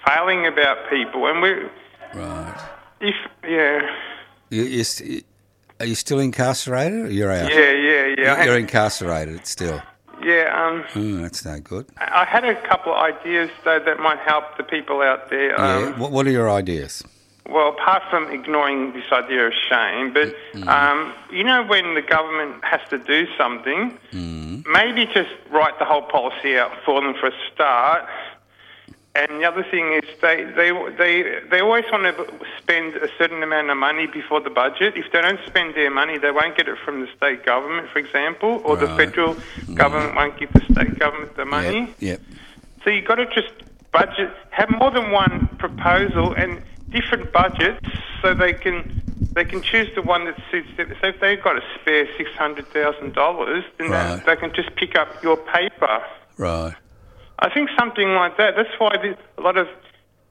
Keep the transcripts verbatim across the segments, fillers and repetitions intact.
failing about people, and we. Right. If yeah. You, you st- are you still incarcerated, or you're out? Yeah, yeah, yeah. You're incarcerated still. Yeah. Um. Mm, that's no good. I had a couple of ideas though that might help the people out there. Yeah. Um, What, what are your ideas? Well, apart from ignoring this idea of shame, but Mm. um, you know when the government has to do something, Mm. maybe just write the whole policy out for them for a start. And the other thing is they, they, they, they always want to spend a certain amount of money before the budget. If they don't spend their money, they won't get it from the state government, for example, or the Right. federal government won't give the state government the money. Yep. yep. So you've got to just budget, have more than one proposal and different budgets so they can they can choose the one that suits them. So if they've got a spare six hundred thousand dollars, then Right. they, they can just pick up your paper. Right. I think something like that. That's why the, a lot of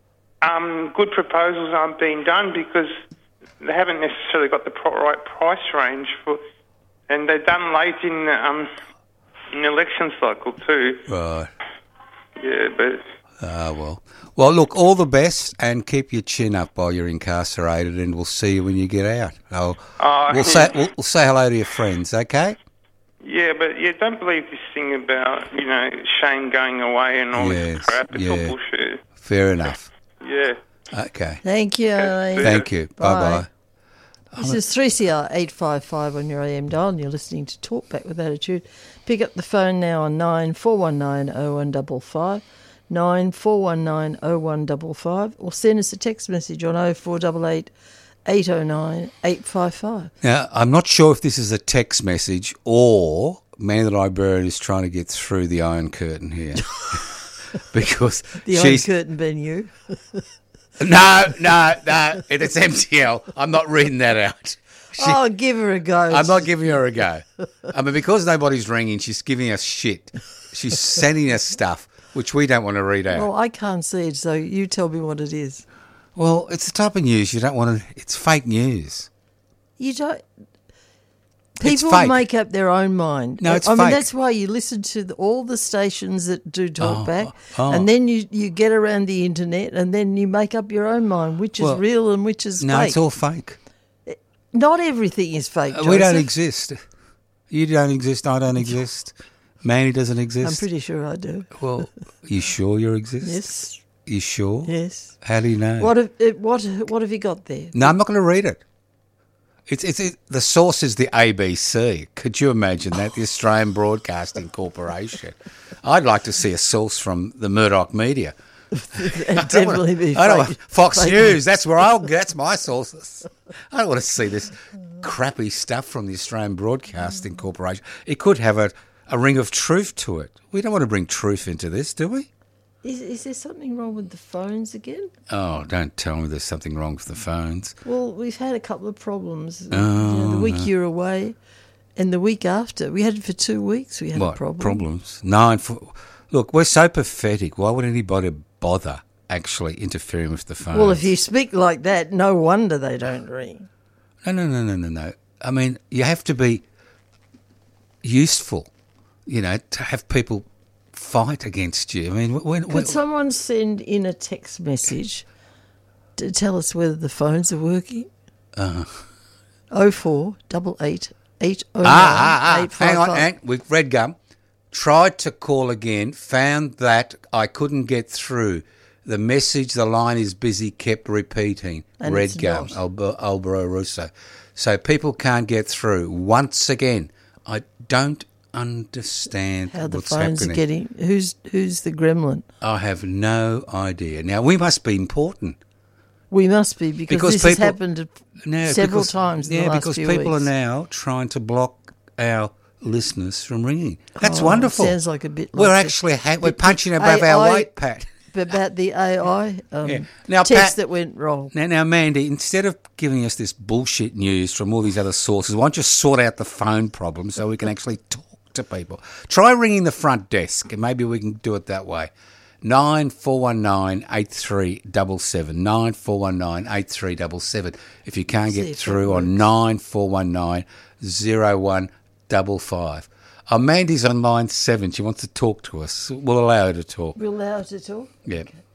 um, good proposals aren't being done because they haven't necessarily got the pro- right price range for, and they're done late in the, um, in the election cycle too. Right. Yeah, but Ah, well. Well, look, all the best and keep your chin up while you're incarcerated, and we'll see you when you get out. Oh, Oh, we'll, say, we'll, we'll say hello to your friends, okay? yeah, but yeah, don't believe this thing about you know shame going away and all Yes, this crap. It's yeah. all bullshit. Fair enough. Yeah. Okay. Thank you, Ali. Thank you. Bye-bye. This is three C R eight five five on your A M dial, and you're listening to Talkback with Attitude. Pick up the phone now on nine four one nine oh one five five, nine four one nine oh one five five, or send us a text message on oh four eight eight, eight oh nine, eight five five. Now, I'm not sure if this is a text message or Man the Librarian is trying to get through the Iron Curtain here. Because The she's... Iron Curtain been you. No, no, no, it's M T L. I'm not reading that out. She, Oh, give her a go. I'm not giving her a go. I mean, because nobody's ringing, she's giving us shit. She's sending us stuff which we don't want to read out. Well, I can't see it, so you tell me what it is. Well, it's the type of news you don't want to... It's fake news. You don't... It's People fake. make up their own mind. No, it's I mean, fake. that's why you listen to the, all the stations that do Talkback, oh. and then you, you get around the internet, and then you make up your own mind, which is Well, real and which is No, fake. it's all fake. Not everything is fake, Uh, We don't Joseph. exist. You don't exist. I don't exist. Manny doesn't exist. I'm pretty sure I do. Well, you sure you exist? Yes, You sure? yes. How do you know? What have it, what what have you got there? No, I'm not going to read it. It's it's it, the source is the A B C. Could you imagine that? The Australian Broadcasting Corporation. I'd like to see a source from the Murdoch media. It'd definitely be I don't fake. want Fox fake News. That's where I'll. That's my sources. I don't want to see this crappy stuff from the Australian Broadcasting Corporation. It could have a, a ring of truth to it. We don't want to bring truth into this, do we? Is, is there something wrong with the phones again? Oh, don't tell me there's something wrong with the phones. Well, we've had a couple of problems. Oh, You know, the week no. you're away, and the week after, we had it for two weeks. We had What a problem. problems? Nine. Four. Look, we're so pathetic. Why would anybody bother actually interfering with the phone? Well, if you speak like that, no wonder they don't ring. No, no, no, no, no, no. I mean, you have to be useful, you know, to have people fight against you. I mean, when, when Could someone send in a text message to tell us whether the phones are working? Uh, Oh four eight eight eight oh ah, nine ah, ah, eight five hang on, five. hang, with Red Gum, tried to call again, found that I couldn't get through. The message, the line is busy, kept repeating. And Red it's Gum, not. Alber, Albero Russo. So people can't get through. Once again, I don't understand How the what's phones happening. are getting. Who's who's the gremlin? I have no idea. Now, we must be important. We must be because, Because this has people- happened No, several because- times in yeah, the last because few people weeks. are now trying to block our listeners from ringing. That's Oh, wonderful. Sounds like a bit. We're like actually the, ha- the- we're punching the above A I our weight, Pat. About the A I um, Yeah. Now, text Pat- that went wrong. Now, now, Mandy, instead of giving us this bullshit news from all these other sources, why don't you sort out the phone problem so we can actually talk to people? Try ringing the front desk, and maybe we can do it that way. Nine four one nine eight three double seven. Nine four one nine eight three double seven. If you can't See get if that through on works. nine four one nine zero one double five. Oh, Mandy's on line seven. She wants to talk to us. We'll allow her to talk. We'll allow her to talk. Yeah.